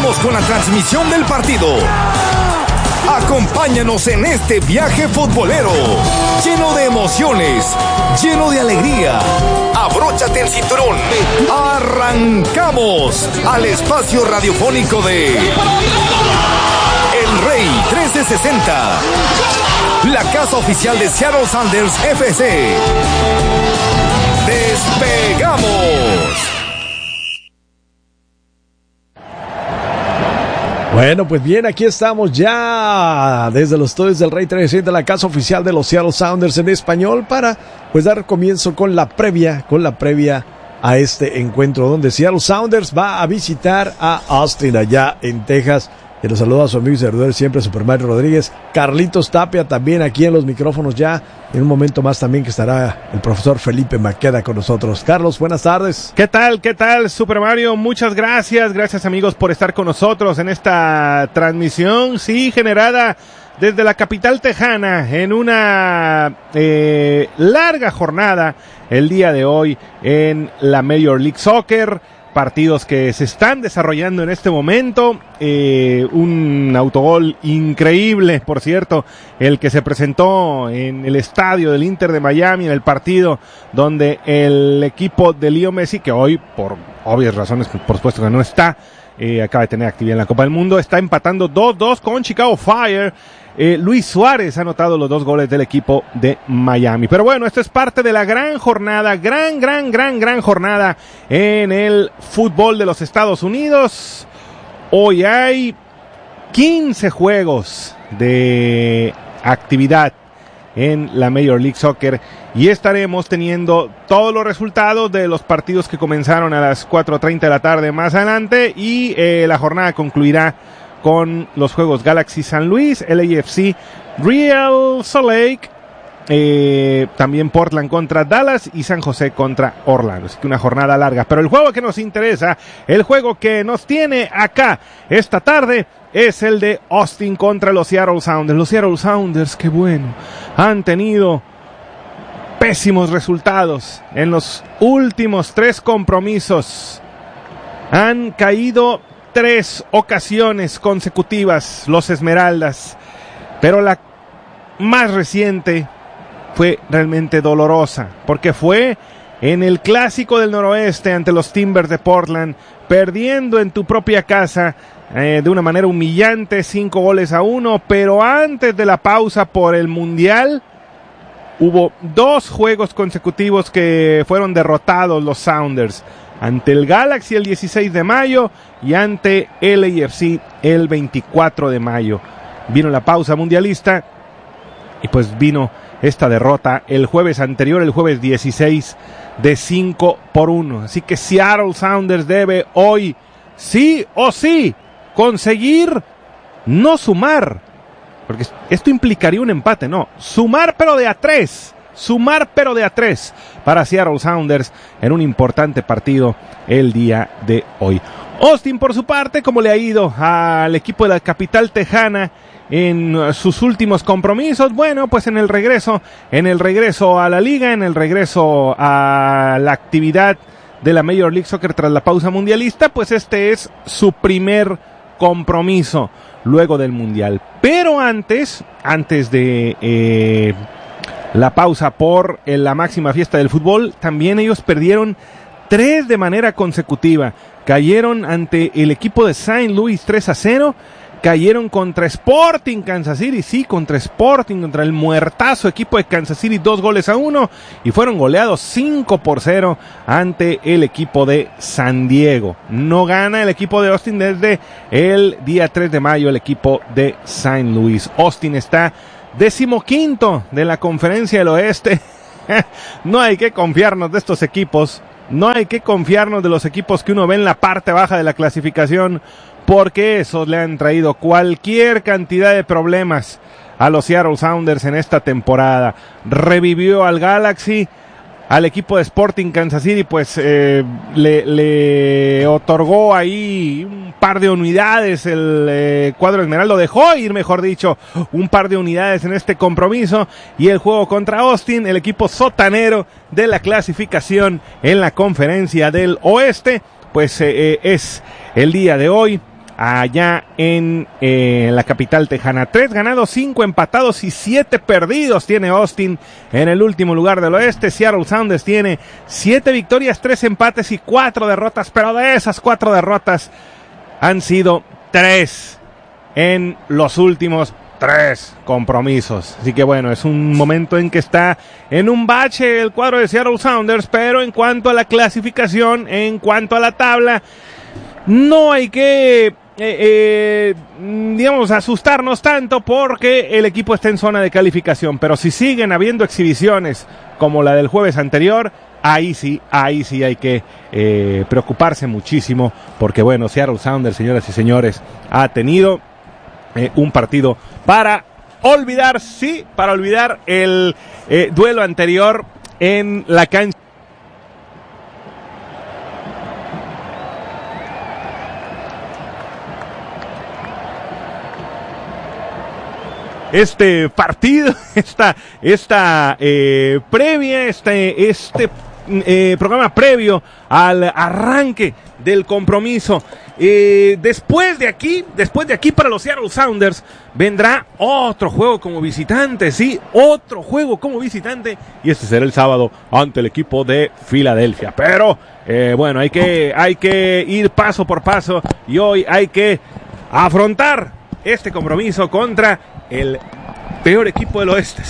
Comenzamos con la transmisión del partido. Acompáñanos en este viaje futbolero, lleno de emociones, lleno de alegría. Abróchate el cinturón. Arrancamos al espacio radiofónico de El Rey 1360, la casa oficial de Seattle Sounders FC. ¡Despegamos! Bueno, pues bien, aquí estamos ya desde los estudios del Rey 1360, la casa oficial de los Seattle Sounders en español, para pues dar comienzo con la previa a este encuentro donde Seattle Sounders va a visitar a Austin allá en Texas. Y los saluda a su amigo y servidor siempre, Super Mario Rodríguez. Carlitos Tapia también aquí en los micrófonos ya. En un momento más también que estará el profesor Felipe Maqueda con nosotros. Carlos, buenas tardes. ¿Qué tal, Super Mario? Muchas gracias. Gracias, amigos, por estar con nosotros en esta transmisión, sí, generada desde la capital tejana en una larga jornada el día de hoy en la Major League Soccer. Partidos que se están desarrollando en este momento. Un autogol increíble, por cierto, el que se presentó en el estadio del Inter de Miami, en el partido donde el equipo de Leo Messi, que hoy, por obvias razones, por supuesto que no está, acaba de tener actividad en la Copa del Mundo, está empatando 2-2 con Chicago Fire. Luis Suárez ha anotado los 2 goles del equipo de Miami. Pero bueno, esto es parte de la gran jornada, gran jornada en el fútbol de los Estados Unidos. Hoy hay 15 juegos de actividad en la Major League Soccer y estaremos teniendo todos los resultados de los partidos que comenzaron a las 4:30 de la tarde más adelante, y la jornada concluirá con los juegos Galaxy San Luis, LAFC Real Salt Lake, también Portland contra Dallas y San José contra Orlando. Así que una jornada larga, pero el juego que nos interesa, el juego que nos tiene acá esta tarde, es el de Austin contra los Seattle Sounders. Los Seattle Sounders, qué bueno, han tenido pésimos resultados en los últimos 3 compromisos. Han caído 3 ocasiones consecutivas los Esmeraldas, pero la más reciente fue realmente dolorosa, porque fue en el Clásico del Noroeste ante los Timbers de Portland, perdiendo en tu propia casa de una manera humillante 5-1, pero antes de la pausa por el Mundial hubo 2 juegos consecutivos que fueron derrotados los Sounders, ante el Galaxy el 16 de mayo y ante el LAFC el 24 de mayo. Vino la pausa mundialista y pues vino esta derrota el jueves anterior, el jueves 16, de 5-1. Así que Seattle Sounders debe hoy, sí o sí, conseguir no sumar, porque esto implicaría un empate, no, sumar pero de a 3. Sumar pero de a 3 para Seattle Sounders en un importante partido el día de hoy. Austin, por su parte, ¿cómo le ha ido al equipo de la capital tejana en sus últimos compromisos? Bueno, pues en el regreso a la liga, en el regreso a la actividad de la Major League Soccer tras la pausa mundialista, pues este es su primer compromiso luego del Mundial. Pero antes de la pausa por la máxima fiesta del fútbol, también ellos perdieron 3 de manera consecutiva. Cayeron ante el equipo de St. Louis 3-0, cayeron contra Sporting Kansas City, sí, contra el muertazo equipo de Kansas City 2-1, y fueron goleados 5-0 ante el equipo de San Diego. No gana el equipo de Austin desde el día 3 de mayo, el equipo de St. Louis. Austin está 15º de la Conferencia del Oeste. No hay que confiarnos de estos equipos, no hay que confiarnos de los equipos que uno ve en la parte baja de la clasificación, porque esos le han traído cualquier cantidad de problemas a los Seattle Sounders en esta temporada. Revivió al Galaxy, al equipo de Sporting Kansas City, pues le otorgó ahí un par de unidades, el cuadro Esmeralda dejó ir, mejor dicho, un par de unidades en este compromiso, y el juego contra Austin, el equipo sotanero de la clasificación en la Conferencia del Oeste, pues es el día de hoy allá en la capital tejana. 3 ganados, 5 empatados y 7 perdidos tiene Austin en el último lugar del oeste. Seattle Sounders tiene 7 victorias, 3 empates y 4 derrotas, pero de esas 4 derrotas han sido 3 en los últimos 3 compromisos. Así que bueno, es un momento en que está en un bache el cuadro de Seattle Sounders, pero en cuanto a la clasificación, en cuanto a la tabla, no hay que digamos, asustarnos tanto porque el equipo está en zona de calificación, pero si siguen habiendo exhibiciones como la del jueves anterior, ahí sí hay que preocuparse muchísimo, porque bueno, Seattle Sounders, señoras y señores, ha tenido un partido para olvidar, para olvidar el duelo anterior en la cancha. Este partido, esta previa, programa previo al arranque del compromiso. Después de aquí para los Seattle Sounders vendrá otro juego como visitante, otro juego como visitante, y este será el sábado ante el equipo de Filadelfia. Pero bueno, hay que ir paso por paso, y hoy hay que afrontar este compromiso contra el peor equipo del oeste.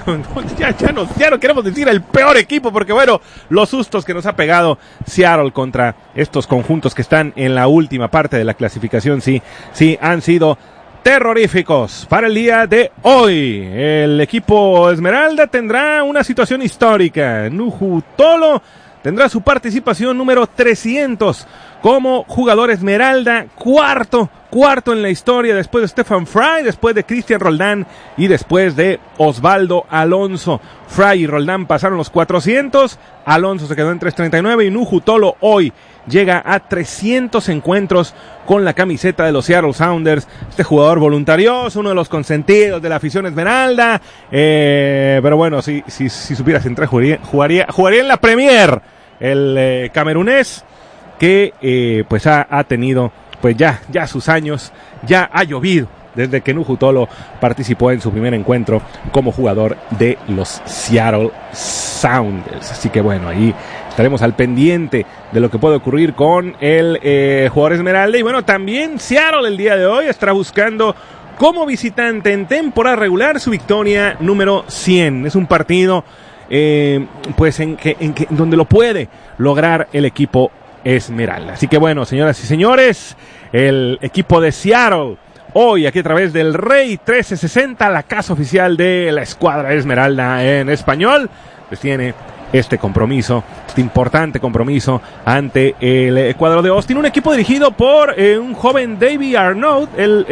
Ya no queremos decir el peor equipo, porque bueno, los sustos que nos ha pegado Seattle contra estos conjuntos que están en la última parte de la clasificación, sí han sido terroríficos. Para el día de hoy, el equipo Esmeralda tendrá una situación histórica. Nuhu Tolo tendrá su participación número 300 como jugador Esmeralda, cuarto en la historia, después de Stephen Fry, después de Cristian Roldán y después de Osvaldo Alonso. Fry y Roldán pasaron los 400, Alonso se quedó en 339 y Nuhu Tolo hoy llega a 300 encuentros con la camiseta de los Seattle Sounders. Este jugador voluntarioso, uno de los consentidos de la afición Esmeralda, pero bueno, si supieras entrar, jugaría en la Premier, el camerunés, que pues ha tenido pues ya sus años, ya ha llovido desde que Nuhu Tolo participó en su primer encuentro como jugador de los Seattle Sounders. Así que bueno, ahí estaremos al pendiente de lo que puede ocurrir con el jugador Esmeralda. Y bueno, también Seattle el día de hoy estará buscando como visitante en temporada regular su victoria número 100. Es un partido pues en que donde lo puede lograr el equipo Esmeralda. Así que bueno, señoras y señores, el equipo de Seattle hoy aquí a través del Rey 1360, la casa oficial de la escuadra Esmeralda en español, pues tiene este compromiso, este importante compromiso ante el cuadro de Austin, un equipo dirigido por un joven Davey Arnaud. Él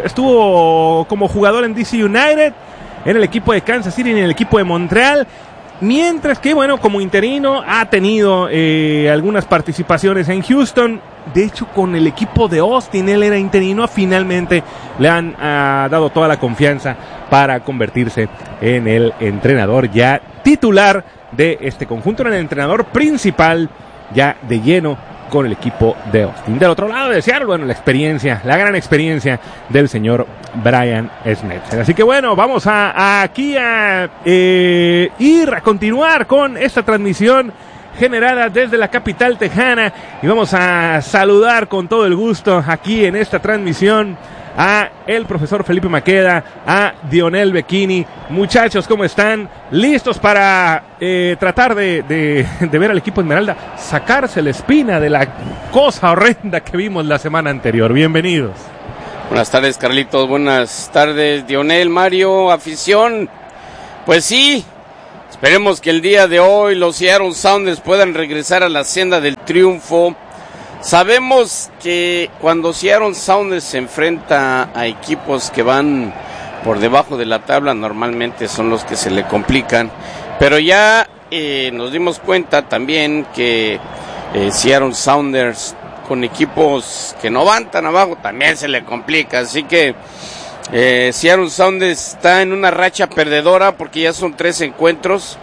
estuvo como jugador en DC United, en el equipo de Kansas City y en el equipo de Montreal. Mientras que, bueno, como interino ha tenido algunas participaciones en Houston. De hecho, con el equipo de Austin, él era interino. Finalmente le han dado toda la confianza para convertirse en el entrenador ya titular de este conjunto, en el entrenador principal ya de lleno con el equipo de Austin. Del otro lado de Seattle, bueno, la gran experiencia del señor Brian Schmetzer. Así que bueno, vamos aquí a ir a continuar con esta transmisión generada desde la capital tejana, y vamos a saludar con todo el gusto aquí en esta transmisión a el profesor Felipe Maqueda, a Dionel Becchini. Muchachos, ¿cómo están? ¿Listos para tratar de ver al equipo Esmeralda sacarse la espina de la cosa horrenda que vimos la semana anterior? Bienvenidos. Buenas tardes, Carlitos. Buenas tardes, Dionel, Mario, afición. Pues sí, esperemos que el día de hoy los Seattle Sounders puedan regresar a la senda del triunfo. Sabemos que cuando Seattle Sounders se enfrenta a equipos que van por debajo de la tabla, normalmente son los que se le complican, pero ya nos dimos cuenta también que Seattle Sounders con equipos que no van tan abajo también se le complica, así que Seattle Sounders está en una racha perdedora porque ya son 3 encuentros.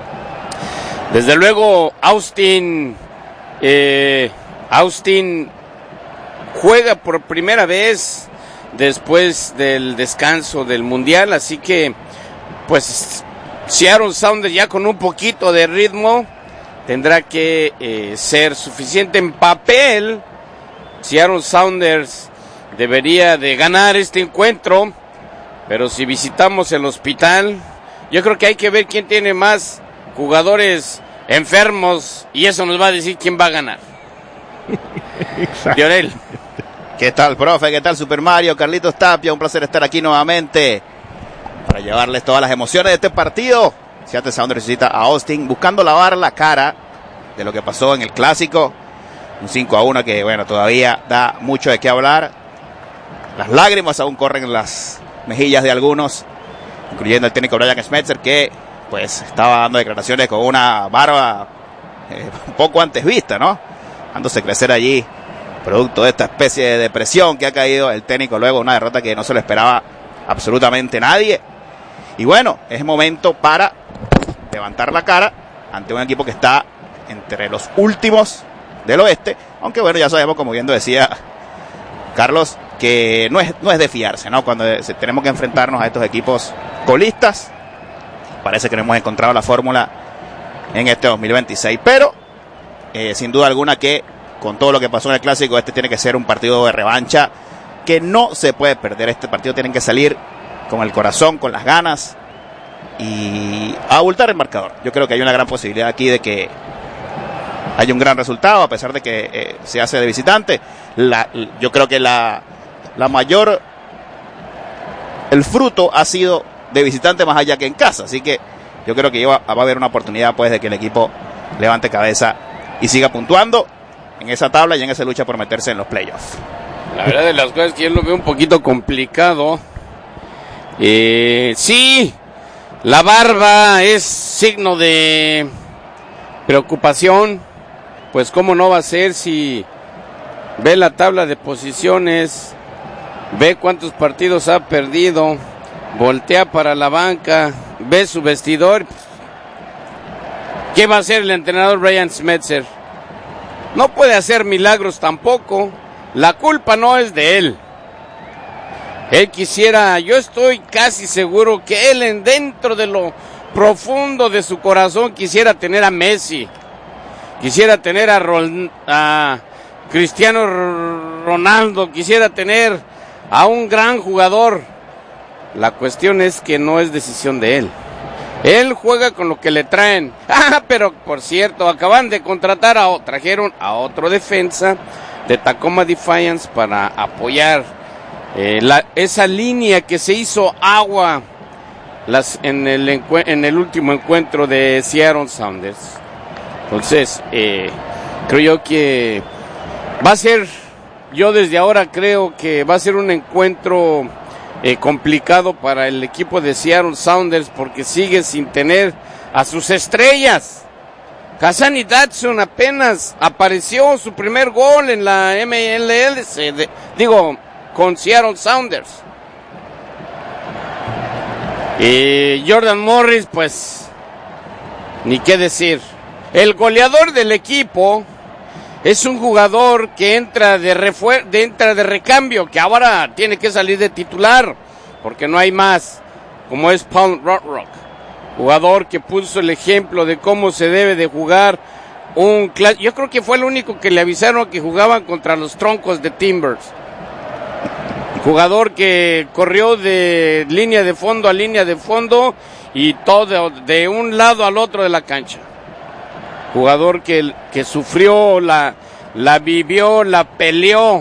Desde luego Austin juega por primera vez después del descanso del Mundial, así que pues Seattle Sounders ya con un poquito de ritmo tendrá que ser suficiente en papel. Seattle Sounders debería de ganar este encuentro, pero si visitamos el hospital, yo creo que hay que ver quién tiene más jugadores enfermos y eso nos va a decir quién va a ganar. Lionel. ¿Qué tal, profe? ¿Qué tal, Super Mario? Carlitos Tapia, un placer estar aquí nuevamente para llevarles todas las emociones de este partido. Seattle Sounders visita a Austin buscando lavar la cara de lo que pasó en el clásico. Un 5-1 que, bueno, todavía da mucho de qué hablar. Las lágrimas aún corren en las mejillas de algunos, incluyendo el técnico Brian Schmetzer, que pues estaba dando declaraciones con una barba un poco antes vista, ¿no? Dándose crecer allí, producto de esta especie de depresión que ha caído el técnico luego de una derrota que no se lo esperaba absolutamente nadie. Y bueno, es momento para levantar la cara ante un equipo que está entre los últimos del oeste, aunque bueno, ya sabemos, como bien decía Carlos, que no es de fiarse, ¿no? Cuando tenemos que enfrentarnos a estos equipos colistas, parece que no hemos encontrado la fórmula en este 2026, pero sin duda alguna que con todo lo que pasó en el clásico, este tiene que ser un partido de revancha que no se puede perder. Este partido tienen que salir con el corazón, con las ganas y abultar el marcador. Yo creo que hay una gran posibilidad aquí de que haya un gran resultado, a pesar de que se hace de visitante. Yo creo que el fruto ha sido de visitante más allá que en casa, así que yo creo que va a haber una oportunidad pues de que el equipo levante cabeza y siga puntuando en esa tabla y en esa lucha por meterse en los playoffs. La verdad de las cosas es que yo lo veo un poquito complicado. Sí, la barba es signo de preocupación, pues cómo no va a ser si ve la tabla de posiciones, ve cuántos partidos ha perdido, voltea para la banca, ve su vestidor. ¿Qué va a hacer el entrenador Brian Schmetzer? No puede hacer milagros tampoco. La culpa no es de él. Él quisiera, yo estoy casi seguro que él dentro de lo profundo de su corazón quisiera tener a Messi, quisiera tener a Cristiano Ronaldo, quisiera tener a un gran jugador. La cuestión es que no es decisión de él. Él juega con lo que le traen. Pero por cierto, acaban de contratar trajeron a otro defensa de Tacoma Defiance para apoyar esa línea que se hizo agua en el último encuentro de Seattle Sounders. Entonces, creo yo que va a ser, yo desde ahora creo que va a ser un encuentro complicado para el equipo de Seattle Sounders porque sigue sin tener a sus estrellas. Hassani Dotson apenas apareció su primer gol en la MLS, con Seattle Sounders. Y Jordan Morris, pues, ni qué decir. El goleador del equipo es un jugador que entra de recambio, que ahora tiene que salir de titular, porque no hay más, como es Paul Rothrock, jugador que puso el ejemplo de cómo se debe de jugar un clásico. Yo creo que fue el único que le avisaron que jugaban contra los Troncos de Timbers. Jugador que corrió de línea de fondo a línea de fondo y todo de un lado al otro de la cancha. Jugador que sufrió, la vivió, la peleó.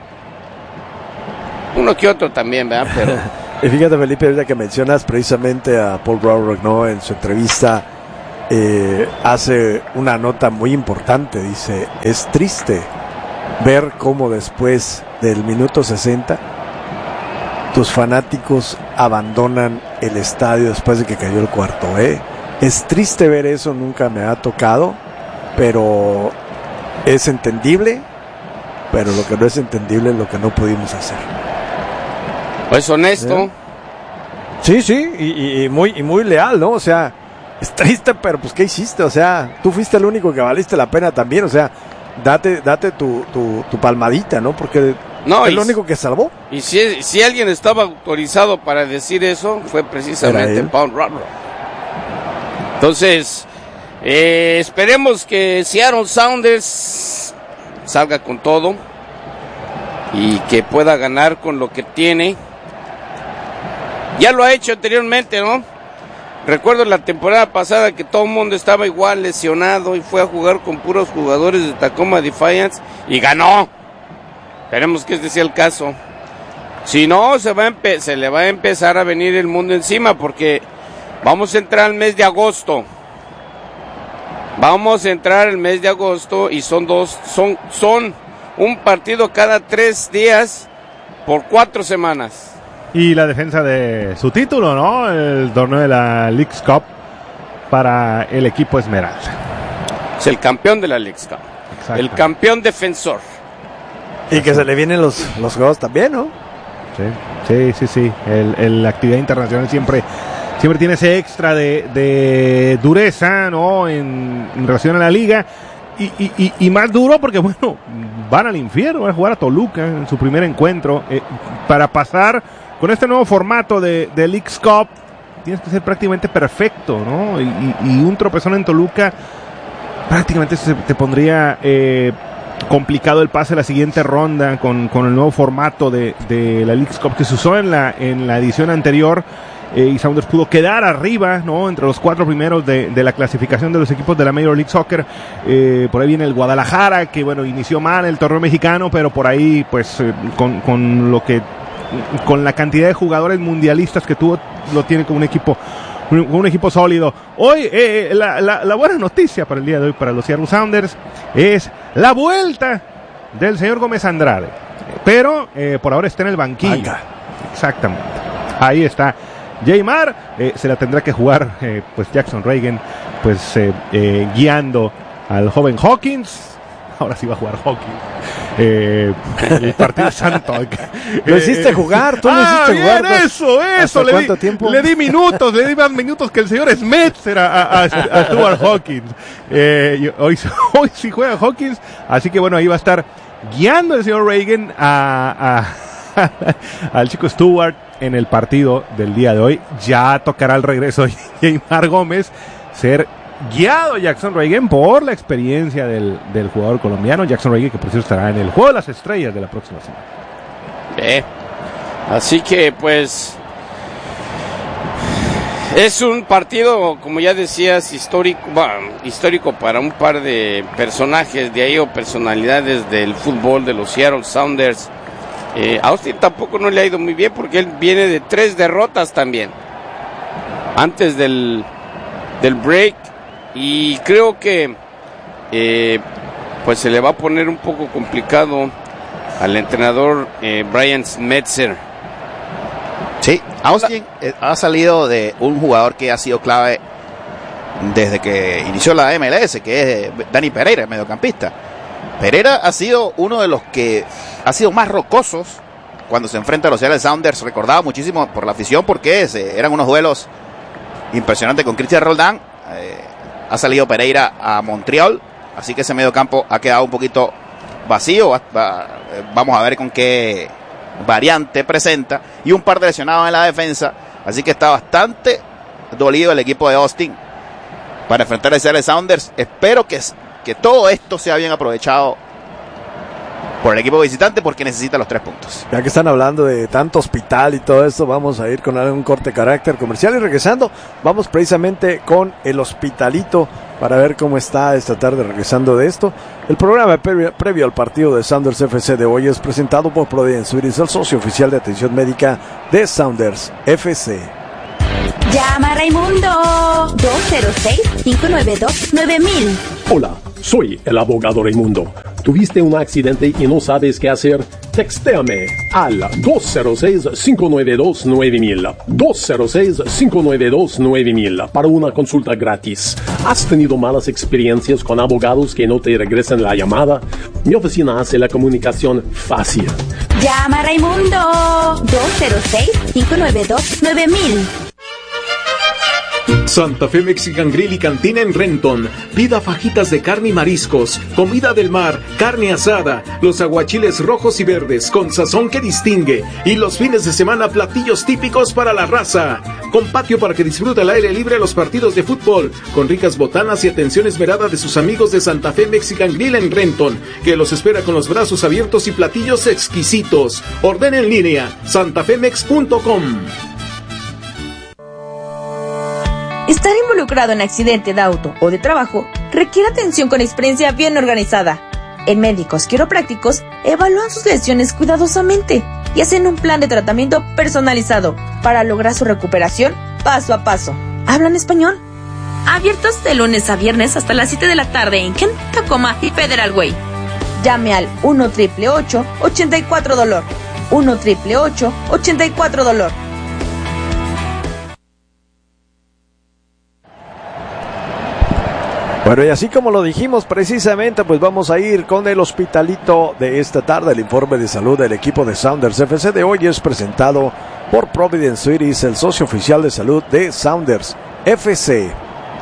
Uno que otro también, ¿verdad? Pero y fíjate, Felipe, ahorita que mencionas precisamente a Paul Rothrock, ¿no? En su entrevista hace una nota muy importante. Dice, es triste ver cómo después del minuto 60 tus fanáticos abandonan el estadio después de que cayó el cuarto, Es triste ver eso, nunca me ha tocado, pero es entendible, pero lo que no es entendible es lo que no pudimos hacer. Pues honesto. Sí, y muy leal, ¿no? O sea, es triste, pero pues ¿qué hiciste? O sea, tú fuiste el único que valiste la pena también, o sea, date tu palmadita, ¿no? Porque no, es lo único que salvó. Y si alguien estaba autorizado para decir eso, fue precisamente Paul Rothrock. Entonces, esperemos que Seattle Sounders salga con todo y que pueda ganar con lo que tiene. Ya lo ha hecho anteriormente, ¿no? Recuerdo la temporada pasada que todo el mundo estaba igual lesionado y fue a jugar con puros jugadores de Tacoma Defiance y ganó. Esperemos que este sea el caso. Si no, se le va a empezar a venir el mundo encima porque vamos a entrar al mes de agosto. Vamos a entrar al mes de agosto y son un partido cada 3 días por 4 semanas. Y la defensa de su título, ¿no? El torneo de la Leagues Cup para el equipo Esmeralda. Es el campeón de la Leagues Cup. El campeón defensor. Y que se le vienen los juegos también, ¿no? Sí. La actividad internacional siempre tiene ese extra de dureza, ¿no? En relación a la liga. Y más duro porque, bueno, van al infierno, van a jugar a Toluca en su primer encuentro. Para pasar con este nuevo formato de Leagues Cup, tienes que ser prácticamente perfecto, ¿no? Y un tropezón en Toluca prácticamente te pondría complicado el pase a la siguiente ronda con el nuevo formato de la Leagues Cup que se usó en la edición anterior. Y Sounders pudo quedar arriba, ¿no? Entre los 4 primeros de la clasificación de los equipos de la Major League Soccer. Por ahí viene el Guadalajara, que bueno, inició mal el torneo mexicano, pero por ahí, pues, con la cantidad de jugadores mundialistas que tuvo, lo tiene como un equipo sólido. Hoy, la buena noticia para el día de hoy para los Seattle Sounders es la vuelta del señor Gómez Andrade. Pero, por ahora está en el banquillo. Exactamente. Ahí está. Jaymar se la tendrá que jugar pues Jackson Reagan pues guiando al joven Hawkins. Ahora sí va a jugar Hawkins el partido santo. Lo hiciste jugar, tú lo hiciste bien, jugar. Eso. ¿Cuánto tiempo? Le di más minutos que el señor Smetzer a Stuart Hawkins. Hoy sí juega Hawkins, así que bueno, ahí va a estar guiando el señor Reagan al chico Stewart en el partido del día de hoy. Ya tocará el regreso de Jaymar Gómez ser guiado Jackson Reagan por la experiencia del jugador colombiano Jackson Reagan, que por cierto estará en el Juego de las Estrellas de la próxima semana. Así que pues es un partido, como ya decías, histórico para un par de personajes de ahí o personalidades del fútbol de los Seattle Sounders. Austin tampoco no le ha ido muy bien porque él viene de 3 derrotas también antes del break, y creo que pues se le va a poner un poco complicado al entrenador Brian Smetzer. Sí, Austin ha salido de un jugador que ha sido clave desde que inició la MLS, que es Dani Pereira, el mediocampista. Pereira ha sido uno de los que ha sido más rocosos cuando se enfrenta a los Seattle Sounders. Recordado muchísimo por la afición porque eran unos duelos impresionantes con Cristian Roldán. Ha salido Pereira a Montreal, así que ese medio campo ha quedado un poquito vacío. Vamos a ver con qué variante presenta, y un par de lesionados en la defensa, así que está bastante dolido el equipo de Austin para enfrentar a Seattle Sounders. Espero que todo esto sea bien aprovechado por el equipo visitante porque necesita los 3 puntos. Ya que están hablando de tanto hospital y todo esto, vamos a ir con un corte de carácter comercial, y regresando vamos precisamente con el hospitalito para ver cómo está esta tarde. Regresando de esto, el programa previo al partido de Sounders FC de hoy es presentado por Providence Suites, el socio oficial de atención médica de Sounders FC. Llama a Raimundo 206-592-9000. Hola, soy el abogado Raimundo. ¿Tuviste un accidente y no sabes qué hacer? Textéame al 206-592-9000. 206-592-9000 para una consulta gratis. ¿Has tenido malas experiencias con abogados que no te regresan la llamada? Mi oficina hace la comunicación fácil. Llama a Raimundo 206-592-9000. Santa Fe Mexican Grill y Cantina en Renton. Pida fajitas de carne y mariscos, comida del mar, carne asada, los aguachiles rojos y verdes con sazón que distingue, y los fines de semana platillos típicos para la raza. Con patio para que disfrute al aire libre los partidos de fútbol, con ricas botanas y atención esmerada de sus amigos de Santa Fe Mexican Grill en Renton, que los espera con los brazos abiertos y platillos exquisitos. Ordena en línea, santafemex.com. Estar involucrado en accidente de auto o de trabajo requiere atención con experiencia bien organizada. En Médicos Quiroprácticos evalúan sus lesiones cuidadosamente y hacen un plan de tratamiento personalizado para lograr su recuperación paso a paso. ¿Hablan español? Abiertos de lunes a viernes hasta las 7 de la tarde en Kent, Tacoma y Federal Way. Llame al 1-888-84-DOLOR. 1-888-84-DOLOR. Bueno, y así como lo dijimos precisamente, pues vamos a ir con el hospitalito de esta tarde. El informe de salud del equipo de Sounders FC de hoy es presentado por Providence Suites, el socio oficial de salud de Sounders FC.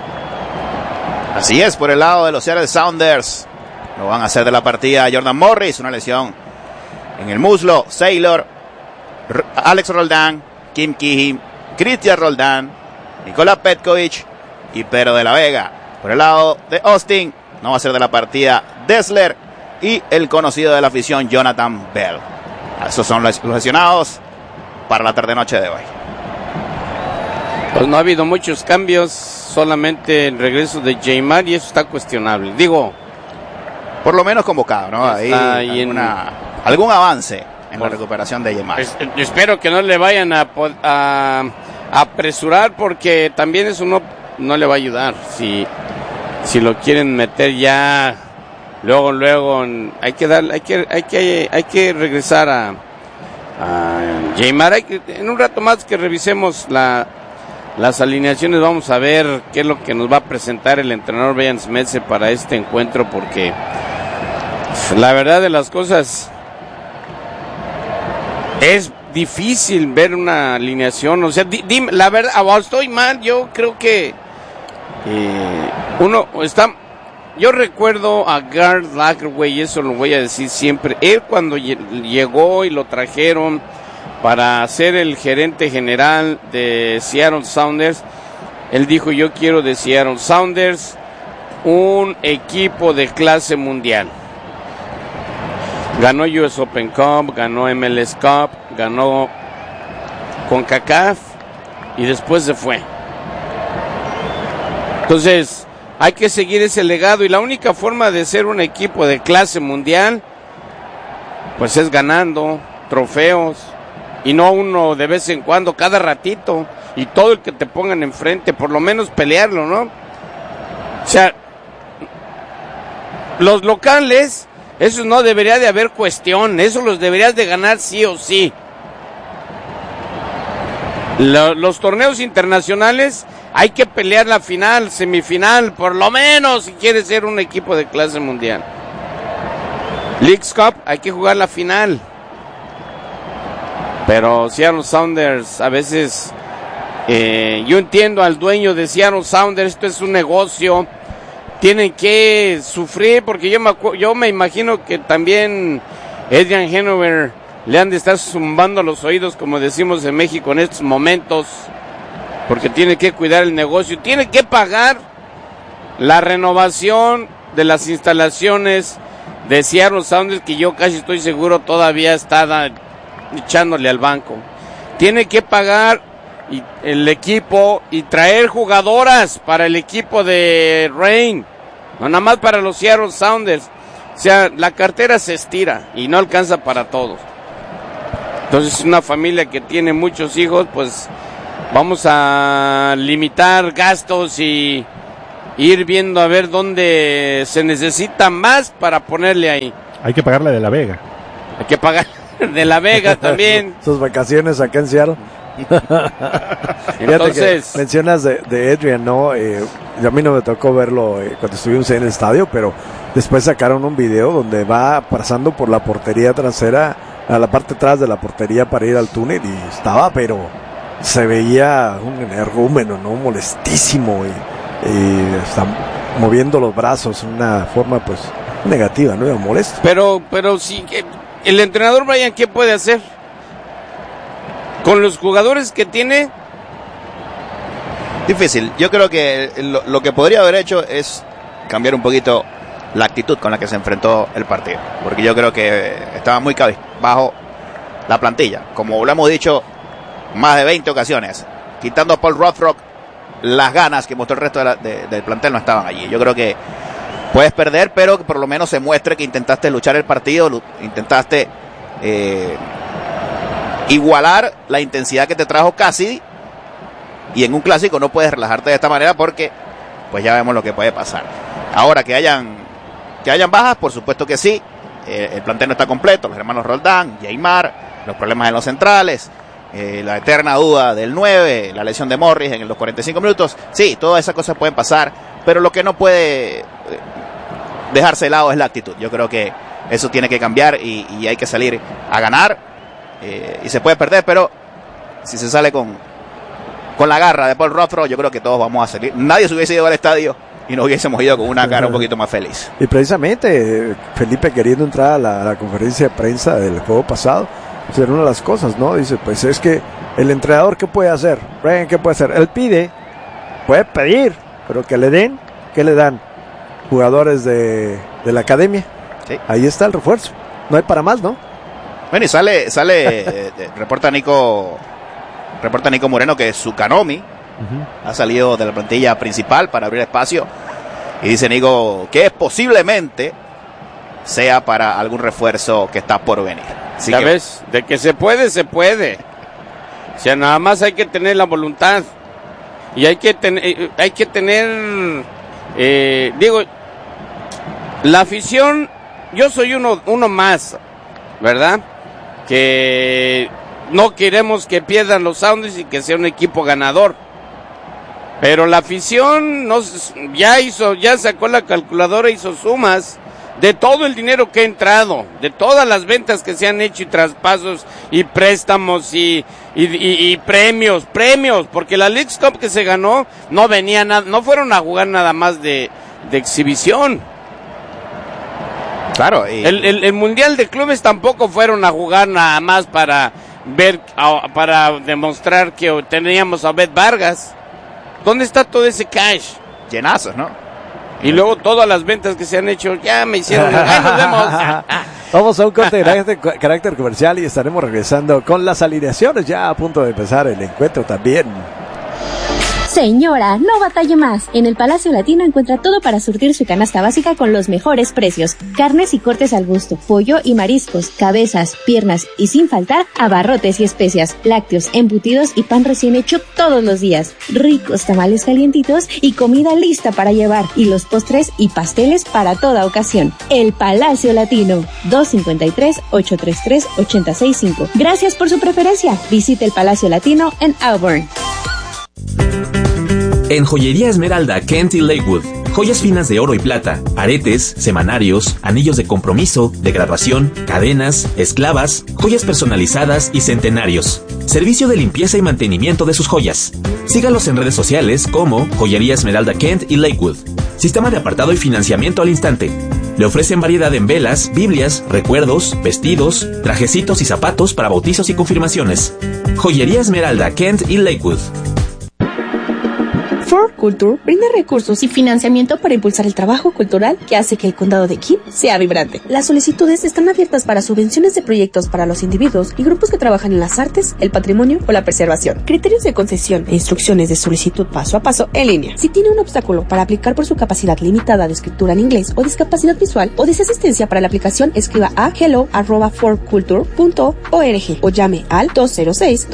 Así es, por el lado de los Seattle Sounders, lo van a hacer de la partida Jordan Morris, una lesión en el muslo. Saylor, Alex Roldán, Kim Kihim, Cristian Roldán, Nicolás Petkovic y Pedro de la Vega. Por el lado de Austin, no va a ser de la partida Dessler y el conocido de la afición Jonathan Bell. Esos son los lesionados para la tarde-noche de hoy. Pues no ha habido muchos cambios, solamente el regreso de Jaymar y eso está cuestionable. Digo, por lo menos convocado, ¿no? Ahí algún avance en la recuperación de Jaymar. Espero que no le vayan a apresurar porque también eso no le va a ayudar. Si lo quieren meter ya luego hay que regresar a Jaymar. En un rato más que revisemos las alineaciones, vamos a ver qué es lo que nos va a presentar el entrenador Brian Smith para este encuentro, porque la verdad de las cosas es difícil ver una alineación. O sea, dime, la verdad, estoy mal. Yo creo que yo recuerdo a Garth Lagerwey, y eso lo voy a decir siempre. Él cuando llegó y lo trajeron para ser el gerente general de Seattle Sounders, él dijo: yo quiero de Seattle Sounders un equipo de clase mundial. Ganó US Open Cup, ganó MLS Cup, ganó CONCACAF y después se fue. Entonces, hay que seguir ese legado y la única forma de ser un equipo de clase mundial, pues es ganando trofeos y no uno de vez en cuando, cada ratito, y todo el que te pongan enfrente, por lo menos pelearlo, ¿no? O sea, los locales, eso no debería de haber cuestión, eso los deberías de ganar sí o sí. Los torneos internacionales hay que pelear la final, semifinal, por lo menos si quieres ser un equipo de clase mundial. Leagues Cup hay que jugar la final. Pero Seattle Sounders a veces, yo entiendo al dueño de Seattle Sounders, esto es un negocio, tienen que sufrir porque yo me imagino que también Adrian Hanover le han de estar zumbando los oídos, como decimos en México en estos momentos, porque tiene que cuidar el negocio, tiene que pagar la renovación de las instalaciones de Seattle Sounders, que yo casi estoy seguro todavía está echándole al banco. Tiene que pagar el equipo y traer jugadoras para el equipo de Reign, no nada más para los Seattle Sounders. O sea, la cartera se estira y no alcanza para todos. Entonces, una familia que tiene muchos hijos, pues vamos a limitar gastos y ir viendo a ver dónde se necesita más para ponerle ahí. Hay que pagarle de la Vega. Hay que pagar de la Vega también. Sus vacaciones acá en Seattle. Entonces, que mencionas de Adrian, ¿no? A mí no me tocó verlo cuando estuvimos en el estadio, pero después sacaron un video donde va pasando por la portería trasera, a la parte atrás de la portería para ir al túnel, y estaba pero se veía un energúmeno, ¿no? Molestísimo y está moviendo los brazos de una forma pues negativa, ¿no? Molesta. Pero sí, el entrenador Brian, ¿qué puede hacer? Con los jugadores que tiene. Difícil. Yo creo que lo que podría haber hecho es cambiar un poquito la actitud con la que se enfrentó el partido. Porque yo creo que estaba muy cabizbajo la plantilla. Como lo hemos dicho más de 20 ocasiones, quitando a Paul Rothrock, las ganas que mostró el resto del plantel no estaban allí. Yo creo que puedes perder, pero que por lo menos se muestre que intentaste luchar el partido, intentaste igualar la intensidad que te trajo Cassidy, y en un clásico no puedes relajarte de esta manera porque pues ya vemos lo que puede pasar. Ahora que hayan bajas, por supuesto que sí, el plantel no está completo, los hermanos Roldán, Jaymar, los problemas en los centrales, la eterna duda del 9, la lesión de Morris en los 45 minutos, sí, todas esas cosas pueden pasar, pero lo que no puede dejarse de lado es la actitud. Yo creo que eso tiene que cambiar y hay que salir a ganar, y se puede perder, pero si se sale con la garra de Paul Rothrock, yo creo que todos vamos a salir. Nadie se hubiese ido al estadio y nos hubiésemos ido con una cara un poquito más feliz. Y precisamente Felipe, queriendo entrar a la conferencia de prensa del juego pasado, era una de las cosas, ¿no? Dice, pues es que el entrenador, ¿qué puede hacer? Brian, ¿qué puede hacer? Él puede pedir, pero que le den, ¿qué le dan? Jugadores de la academia. Sí. Ahí está el refuerzo. No hay para más, ¿no? Bueno, y sale reporta Nico Moreno que Sukanomi ha salido de la plantilla principal para abrir espacio, y dice Nico que posiblemente sea para algún refuerzo que está por venir. Así ¿Ya ves? De que se puede, se puede. O sea, nada más hay que tener la voluntad. Y hay que tener, digo, la afición, yo soy uno más, ¿verdad? Que no queremos que pierdan los Sounders y que sea un equipo ganador. Pero la afición ya sacó la calculadora, hizo sumas de todo el dinero que ha entrado, de todas las ventas que se han hecho, y traspasos y préstamos y premios, porque la Leagues Cup que se ganó no fueron a jugar nada más de exhibición. Claro, el Mundial de Clubes tampoco fueron a jugar nada más para demostrar que teníamos a Obed Vargas. ¿Dónde está todo ese cash? Llenazos, ¿no? Y luego todas las ventas que se han hecho, ya me hicieron. ¡Ay, nos vemos! Vamos a un corte de carácter comercial y estaremos regresando con las alineaciones, ya a punto de empezar el encuentro también. Señora, no batalle más. En el Palacio Latino encuentra todo para surtir su canasta básica con los mejores precios. Carnes y cortes al gusto, pollo y mariscos, cabezas, piernas y sin faltar abarrotes y especias, lácteos, embutidos y pan recién hecho todos los días. Ricos tamales calientitos y comida lista para llevar, y los postres y pasteles para toda ocasión. El Palacio Latino, 253-833-865. Gracias por su preferencia. Visite el Palacio Latino en Auburn. En Joyería Esmeralda, Kent y Lakewood, joyas finas de oro y plata, aretes, semanarios, anillos de compromiso, de graduación, cadenas, esclavas, joyas personalizadas y centenarios. Servicio de limpieza y mantenimiento de sus joyas. Sígalos en redes sociales como Joyería Esmeralda Kent y Lakewood. Sistema de apartado y financiamiento al instante. Le ofrecen variedad en velas, biblias, recuerdos, vestidos, trajecitos y zapatos para bautizos y confirmaciones. Joyería Esmeralda Kent y Lakewood. Ford Culture brinda recursos y financiamiento para impulsar el trabajo cultural que hace que el condado de King sea vibrante. Las solicitudes están abiertas para subvenciones de proyectos para los individuos y grupos que trabajan en las artes, el patrimonio o la preservación. Criterios de concesión e instrucciones de solicitud paso a paso en línea. Si tiene un obstáculo para aplicar por su capacidad limitada de escritura en inglés o discapacidad visual, o desea asistencia para la aplicación, escriba a hello@fordculture.org o llame al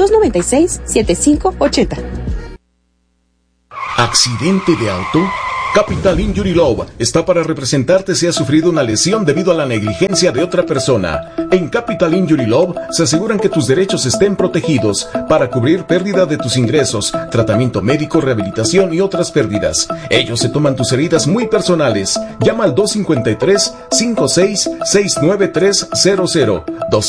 206-296-7580. ¿Accidente de auto? Capital Injury Law está para representarte si has sufrido una lesión debido a la negligencia de otra persona. En Capital Injury Law se aseguran que tus derechos estén protegidos para cubrir pérdida de tus ingresos, tratamiento médico, rehabilitación y otras pérdidas. Ellos se toman tus heridas muy personales. Llama al 253-56-69300.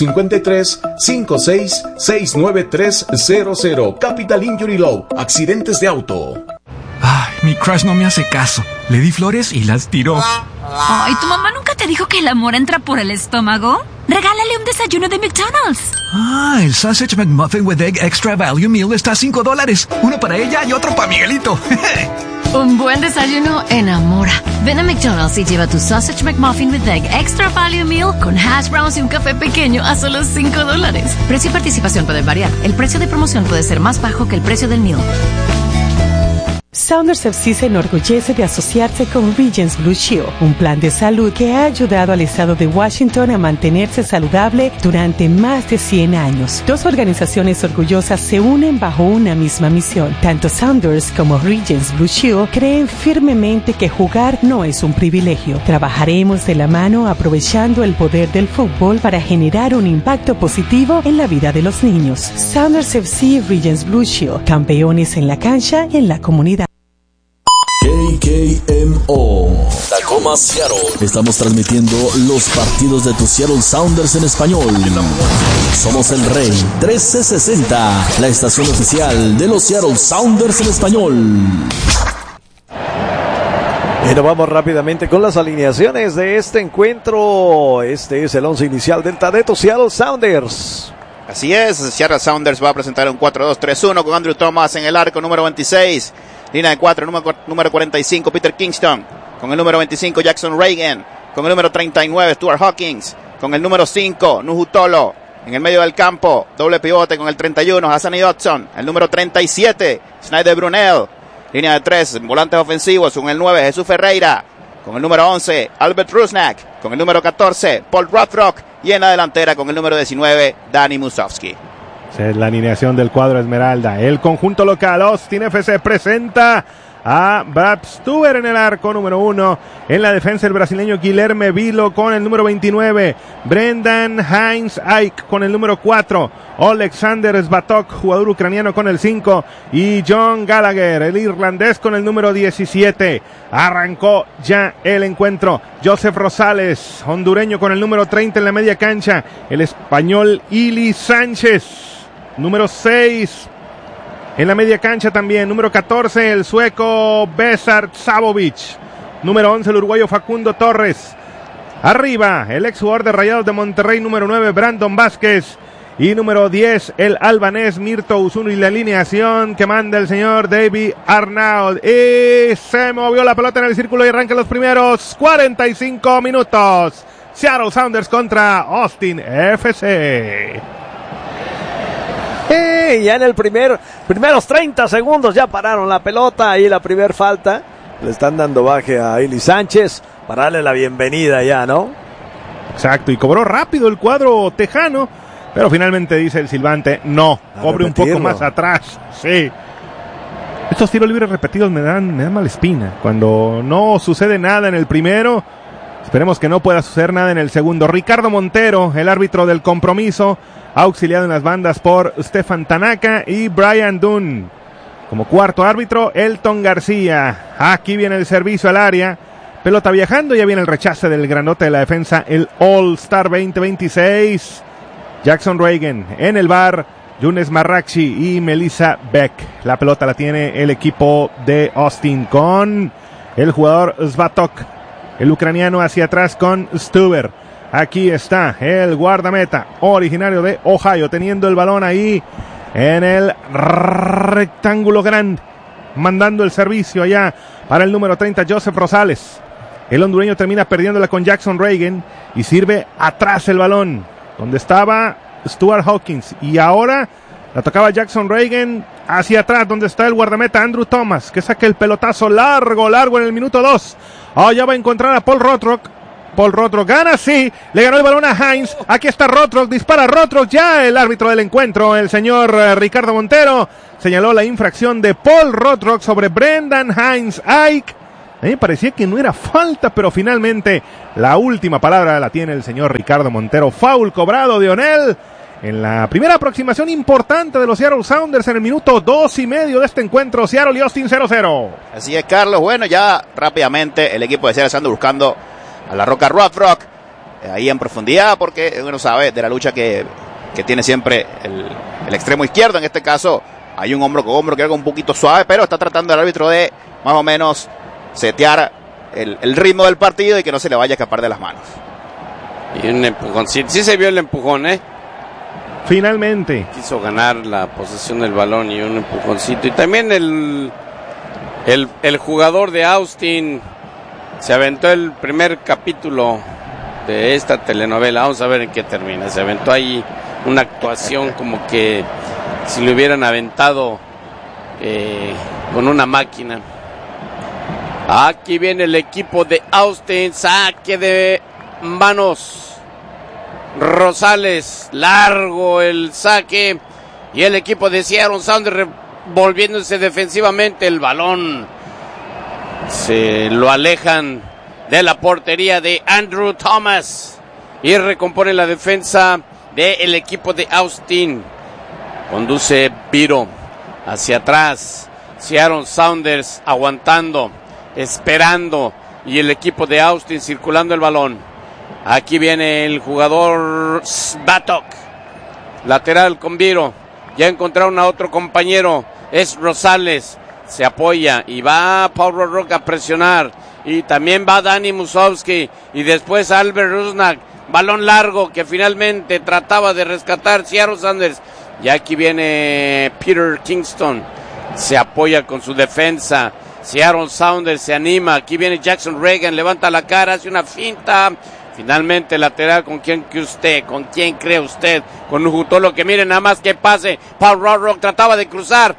253-56-69300. Capital Injury Law. Accidentes de auto. Ay, mi crush no me hace caso. Le di flores y las tiró. Ay, ¿tu mamá nunca te dijo que el amor entra por el estómago? Regálale un desayuno de McDonald's. Ah, el Sausage McMuffin with Egg Extra Value Meal está a $5. Uno para ella y otro para Miguelito. Un buen desayuno enamora. Ven a McDonald's y lleva tu Sausage McMuffin with Egg Extra Value Meal con hash browns y un café pequeño a solo $5. Precio y participación pueden variar. El precio de promoción puede ser más bajo que el precio del meal. Sounders FC se enorgullece de asociarse con Regence Blue Shield, un plan de salud que ha ayudado al estado de Washington a mantenerse saludable durante más de 100 años. Dos organizaciones orgullosas se unen bajo una misma misión. Tanto Sounders como Regence Blue Shield creen firmemente que jugar no es un privilegio. Trabajaremos de la mano aprovechando el poder del fútbol para generar un impacto positivo en la vida de los niños. Sounders FC y Regence Blue Shield, campeones en la cancha y en la comunidad. KKMO Tacoma, Seattle. Estamos transmitiendo los partidos de tus Seattle Sounders en español. Somos el Rey 1360, la estación oficial de los Seattle Sounders en español. Bueno, vamos rápidamente con las alineaciones de este encuentro. Este es el 11 inicial del Tadeto Seattle Sounders. Así es, Seattle Sounders va a presentar un 4-2-3-1 con Andrew Thomas en el arco número 26. Línea de 4, número 45, Peter Kingston. Con el número 25, Jackson Reagan. Con el número 39, Stuart Hawkins. Con el número 5, Nuhu Tolo. En el medio del campo, doble pivote con el 31, Hassani Dodson. El número 37, Snyder Brunel. Línea de 3, volantes ofensivos. Con el 9, Jesús Ferreira. Con el número 11, Albert Rusnak. Con el número 14, Paul Rothrock. Y en la delantera, con el número 19, Danny Musovski. Es la alineación del cuadro Esmeralda. El conjunto local Austin FC presenta a Brad Stuber en el arco número 1. En la defensa el brasileño Guilherme Vilo con el número 29. Brendan Heinz Ike con el número 4. Alexander Svatok, jugador ucraniano, con el 5. Y John Gallagher, el irlandés, con el número 17. Arrancó ya el encuentro. Joseph Rosales, hondureño, con el número 30 en la media cancha. El español Ili Sánchez, número 6. En la media cancha también, número 14, el sueco Besar Savovic. Número 11, el uruguayo Facundo Torres. Arriba, el ex jugador de Rayados de Monterrey, número 9, Brandon Vázquez. Y número 10, el albanés Mirto Usuno. Y la alineación que manda el señor David Arnaud. Y se movió la pelota en el círculo y arrancan los primeros 45 minutos. Seattle Sounders contra Austin FC. Ya en el primeros 30 segundos ya pararon la pelota. Ahí la primer falta. Le están dando baje a Eli Sánchez para darle la bienvenida ya, ¿no? Exacto, y cobró rápido el cuadro tejano, pero finalmente dice el silbante, no, cobre un poco más atrás. Sí. Estos tiros libres repetidos me dan mala espina. Cuando no sucede nada en el primero, esperemos que no pueda suceder nada en el segundo. Ricardo Montero, el árbitro del compromiso, auxiliado en las bandas por Stefan Tanaka y Brian Dunn. Como cuarto árbitro, Elton García. Aquí viene el servicio al área. Pelota viajando, ya viene el rechace del grandote de la defensa, el All-Star 2026. Jackson Reagan en el bar, Younes Marrakchi y Melissa Beck. La pelota la tiene el equipo de Austin con el jugador Svatok. El ucraniano hacia atrás con Stuber. Aquí está el guardameta originario de Ohio, teniendo el balón ahí en el rectángulo grande, mandando el servicio allá para el número 30, Joseph Rosales. El hondureño termina perdiéndola con Jackson Reagan y sirve atrás el balón, donde estaba Stuart Hawkins. Y ahora la tocaba Jackson Reagan hacia atrás, donde está el guardameta Andrew Thomas, que saca el pelotazo largo en el minuto 2. Ya va a encontrar a Paul Rothrock. Paul Rothrock gana, sí, le ganó el balón a Heinz. Aquí está Rothrock, dispara Rothrock. Ya el árbitro del encuentro, el señor Ricardo Montero, señaló la infracción de Paul Rothrock sobre Brendan Heinz Ike. A mí me parecía que no era falta, pero finalmente la última palabra la tiene el señor Ricardo Montero. Foul cobrado de O'Neal en la primera aproximación importante de los Seattle Sounders en el minuto 2.5 de este encuentro. Seattle y Austin 0-0. Así es, Carlos. Bueno, ya rápidamente el equipo de Seattle anda buscando a la Roca Rothrock ahí en profundidad, porque uno sabe de la lucha que tiene siempre el extremo izquierdo. En este caso hay un hombro con hombro que es un poquito suave, pero está tratando el árbitro de más o menos setear el ritmo del partido y que no se le vaya a escapar de las manos. Y un empujón, sí se vio el empujón, Finalmente quiso ganar la posesión del balón y un empujoncito. Y también el jugador de Austin se aventó el primer capítulo de esta telenovela. Vamos a ver en qué termina. Se aventó ahí una actuación como que si le hubieran aventado con una máquina. Aquí viene el equipo de Austin. Saque de manos. Rosales, largo el saque. Y el equipo de Seattle Sounders volviéndose defensivamente. El balón se lo alejan de la portería de Andrew Thomas. Y recompone la defensa del equipo de Austin. Conduce Viro hacia atrás. Seattle Sounders aguantando, esperando. Y el equipo de Austin circulando el balón. Aquí viene el jugador Batok. Lateral con Viro. Ya encontraron a otro compañero. Es Rosales. Se apoya y va Paul Rothrock a presionar. Y también va Danny Musovski. Y después Albert Rusnak. Balón largo que finalmente trataba de rescatar Seattle Sounders. Y aquí viene Peter Kingston. Se apoya con su defensa. Seattle Sounders se anima. Aquí viene Jackson Reagan. Levanta la cara. Hace una finta. Finalmente lateral. ¿Con quién cree usted? Con Ujutolo, que miren nada más que pase. Paul Rothrock trataba de cruzar.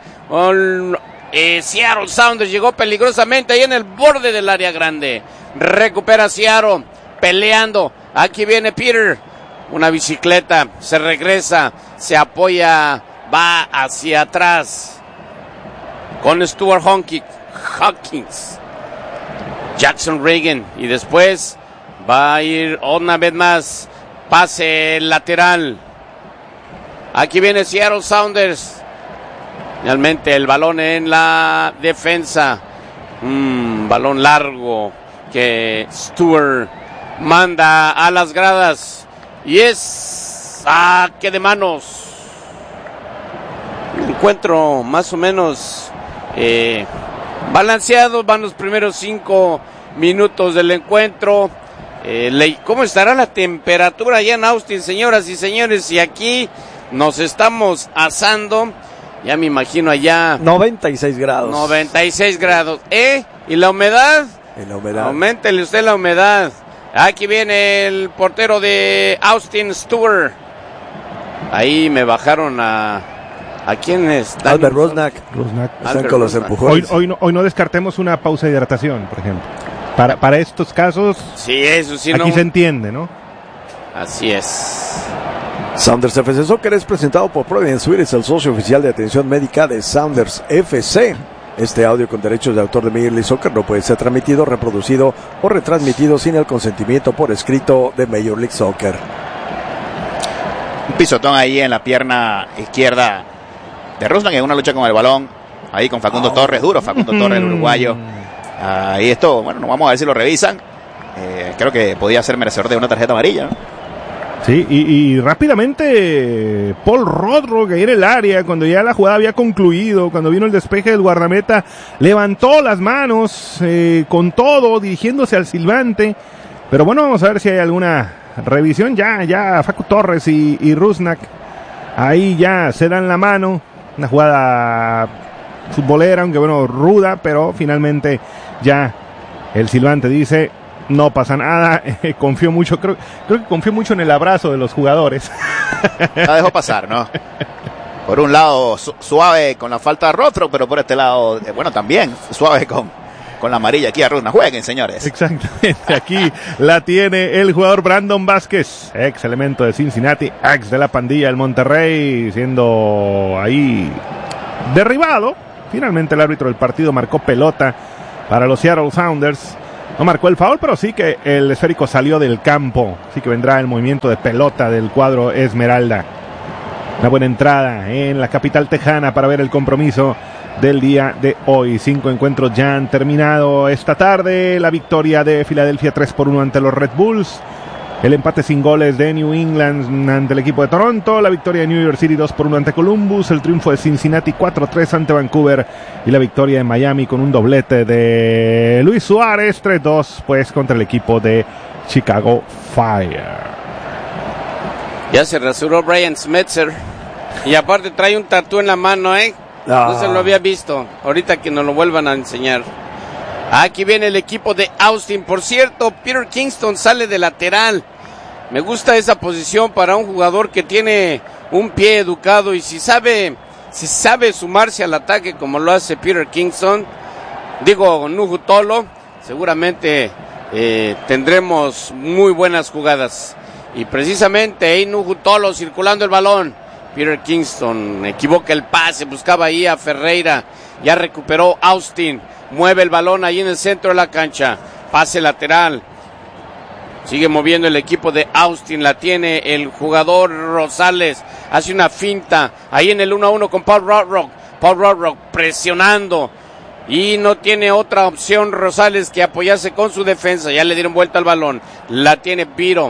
Seattle Sounders llegó peligrosamente ahí en el borde del área grande. Recupera Seattle. Peleando. Aquí viene Peter. Una bicicleta. Se regresa. Se apoya. Va hacia atrás. Con Stuart Hawkins. Jackson Reagan. Y después va a ir una vez más. Pase lateral. Aquí viene Seattle Sounders. Finalmente el balón en la defensa. Balón largo que Stuart manda a las gradas. Y es saque de manos. Encuentro más o menos balanceado. Van los primeros 5 minutos del encuentro. ¿Cómo estará la temperatura allá en Austin, señoras y señores? Y aquí nos estamos asando. Ya me imagino allá. 96 grados. 96 grados. ¿Y la humedad? Auméntele usted la humedad. Aquí viene el portero de Austin, Stewart. Ahí me bajaron ¿a quién es? Albert Rusnak. Están con los empujones. Hoy no descartemos una pausa de hidratación, por ejemplo. Para estos casos, sí, eso sí, aquí se entiende, ¿no? Así es. Sounders FC Soccer es presentado por Providence Suites, el socio oficial de atención médica de Sounders FC. Este audio con derechos de autor de Major League Soccer no puede ser transmitido, reproducido o retransmitido sin el consentimiento por escrito de Major League Soccer. Un pisotón ahí en la pierna izquierda de Rusnak en una lucha con el balón. Ahí con Facundo Torres, duro Facundo Torres, el uruguayo. Y esto, bueno, vamos a ver si lo revisan. Creo que podía ser merecedor de una tarjeta amarilla, ¿no? Sí, y rápidamente Paul Rothrock ahí en el área, cuando ya la jugada había concluido, cuando vino el despeje del guardameta, levantó las manos con todo, dirigiéndose al silbante. Pero bueno, vamos a ver si hay alguna revisión. Ya Facu Torres y Rusnak ahí ya se dan la mano. Una jugada futbolera, aunque bueno, ruda, pero finalmente ya el silbante dice: no pasa nada. Confío mucho, creo que confío mucho en el abrazo de los jugadores. La dejó pasar, ¿no? Por un lado suave con la falta de Rothrock, pero por este lado, bueno, también suave con la amarilla aquí a Rusnak. Jueguen, señores. Exactamente, aquí la tiene el jugador Brandon Vázquez, ex elemento de Cincinnati, ex de la pandilla del Monterrey, siendo ahí derribado. Finalmente el árbitro del partido marcó pelota para los Seattle Sounders. No marcó el foul, pero sí que el esférico salió del campo. Así que vendrá el movimiento de pelota del cuadro Esmeralda. Una buena entrada en la capital tejana para ver el compromiso del día de hoy. 5 encuentros ya han terminado esta tarde. La victoria de Filadelfia 3-1 ante los Red Bulls. El empate sin goles de New England ante el equipo de Toronto. La victoria de New York City 2-1 ante Columbus. El triunfo de Cincinnati 4-3 ante Vancouver. Y la victoria de Miami con un doblete de Luis Suárez 3-2 pues contra el equipo de Chicago Fire. Ya se rasuró Brian Schmetzer. Y aparte trae un tatú en la mano, ¿eh? No se lo había visto. Ahorita que nos lo vuelvan a enseñar. Aquí viene el equipo de Austin. Por cierto, Peter Kingston sale de lateral. Me gusta esa posición para un jugador que tiene un pie educado y si sabe sumarse al ataque como lo hace Peter Kingston, digo Nuhu Tolo, seguramente tendremos muy buenas jugadas. Y precisamente ahí Nuhu Tolo circulando el balón. Peter Kingston equivoca el pase, buscaba ahí a Ferreira, ya recuperó Austin, mueve el balón ahí en el centro de la cancha, pase lateral. Sigue moviendo el equipo de Austin, la tiene el jugador Rosales, hace una finta, ahí en el 1-1 con Paul Rothrock presionando, y no tiene otra opción Rosales que apoyarse con su defensa, ya le dieron vuelta al balón, la tiene Piro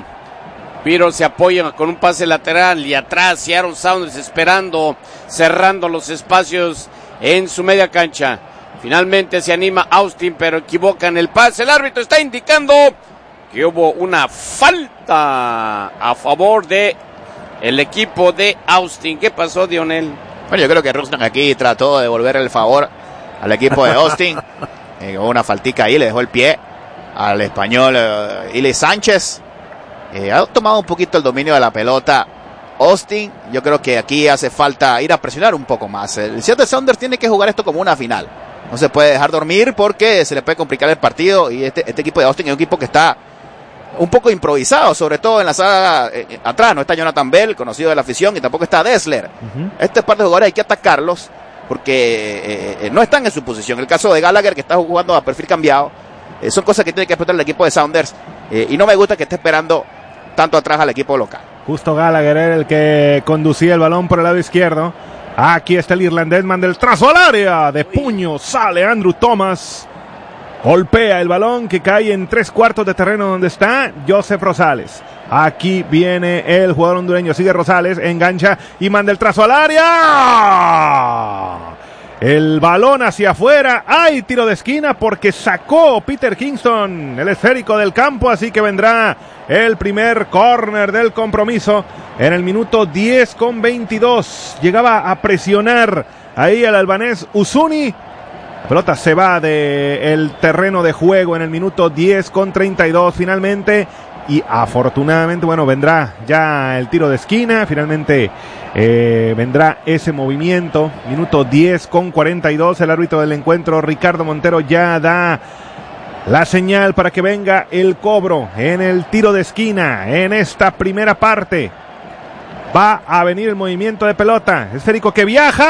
se apoya con un pase lateral, y atrás Seattle Sounders esperando, cerrando los espacios en su media cancha. Finalmente se anima Austin, pero equivocan el pase, el árbitro está indicando que hubo una falta a favor de el equipo de Austin. ¿Qué pasó, Dionel? Bueno, yo creo que Rusnak aquí trató de devolver el favor al equipo de Austin. Hubo una faltica ahí, le dejó el pie al español Ile Sánchez. Ha tomado un poquito el dominio de la pelota Austin. Yo creo que aquí hace falta ir a presionar un poco más. El Seattle Sounders tiene que jugar esto como una final. No se puede dejar dormir porque se le puede complicar el partido. Y este equipo de Austin es un equipo que está un poco improvisado, sobre todo en la saga atrás. No está Jonathan Bell, conocido de la afición, y tampoco está Dessler. Este par de jugadores hay que atacarlos porque no están en su posición. El caso de Gallagher, que está jugando a perfil cambiado, son cosas que tiene que explotar el equipo de Sounders. Y no me gusta que esté esperando tanto atrás al equipo local. Justo Gallagher era el que conducía el balón por el lado izquierdo. Aquí está el irlandés, manda el trazo al área. De puño sale Andrew Thomas. Golpea el balón que cae en 3/4 de terreno donde está Joseph Rosales. Aquí viene el jugador hondureño, sigue Rosales, engancha y manda el trazo al área. El balón hacia afuera, hay tiro de esquina porque sacó Peter Kingston el esférico del campo, así que vendrá el primer córner del compromiso en el minuto 10:22. Llegaba a presionar ahí el albanés Uzuni. La pelota se va del terreno de juego en el minuto 10:32 finalmente. Y afortunadamente, bueno, vendrá ya el tiro de esquina. Finalmente vendrá ese movimiento. Minuto 10:42. El árbitro del encuentro, Ricardo Montero, ya da la señal para que venga el cobro en el tiro de esquina. En esta primera parte va a venir el movimiento de pelota. Esférico que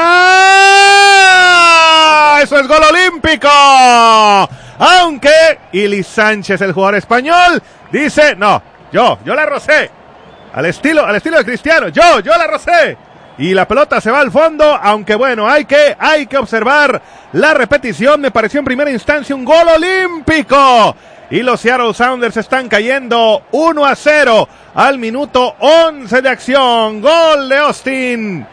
viaja. ¡Eso es gol olímpico! Aunque Ili Sánchez, el jugador español, dice, no, yo la rocé. Al estilo de Cristiano, yo la rocé. Y la pelota se va al fondo, aunque bueno, hay que observar la repetición. Me pareció en primera instancia un gol olímpico. Y los Seattle Sounders están cayendo 1-0 al minuto 11 de acción. Gol de Austin.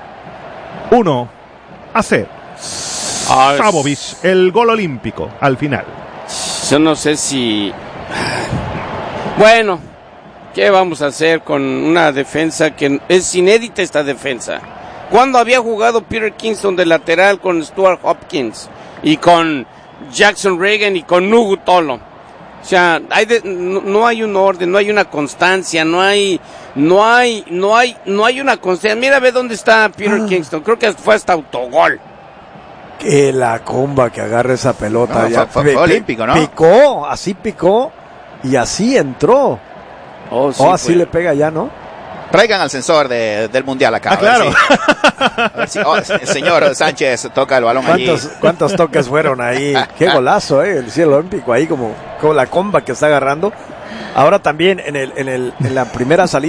1-0. Savovich, el gol olímpico al final. Yo no sé si... Bueno, ¿qué vamos a hacer con una defensa que es inédita esta defensa? ¿Cuándo había jugado Peter Kingston de lateral con Stuart Hopkins y con Jackson Reagan y con Nuhu Tolo? O sea, no hay un orden, no hay una constancia, no hay una constancia. Mira, ve dónde está Peter Kingston. Creo que fue hasta autogol. Que la comba que agarra esa pelota. No, ya fue olímpico, ¿no? Picó y así entró. Oh, sí, así le pega ya, ¿no? Traigan al sensor del mundial acá. Ah, claro. A ver si el señor Sánchez toca el balón allí. ¿Cuántos toques fueron ahí? Qué golazo, el cielo olímpico ahí como la comba que está agarrando. Ahora también en la primera salida